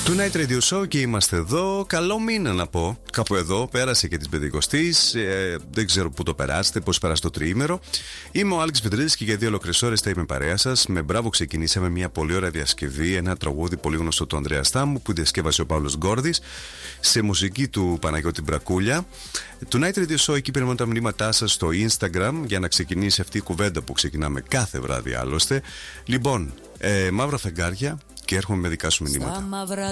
Tonight Radio Show και είμαστε εδώ. Καλό μήνα να πω. Κάπου εδώ πέρασε και τη Πεντηκοστής. Δεν ξέρω πού το περάσετε, πώς πέρασε το τριήμερο. Είμαι ο Άλεξ Πετρίδης και για 2 ολόκληρες ώρες θα είμαι παρέα σας. Με μπράβο ξεκινήσαμε μια πολύ ωραία διασκευή. Ένα τραγούδι πολύ γνωστό του Ανδρέα Στάμου που διασκεύασε ο Παύλος Γκόρδης σε μουσική του Παναγιώτη Μπρακούλια. Tonight Radio Show, εκεί περιμένω τα μηνύματά σας στο Instagram για να ξεκινήσει αυτή η κουβέντα που ξεκινάμε κάθε βράδυ άλλωστε. Λοιπόν, μαύρα φεγγάρια. Και έρχομαι με δικά σου μηνύματα. Στα μαύρα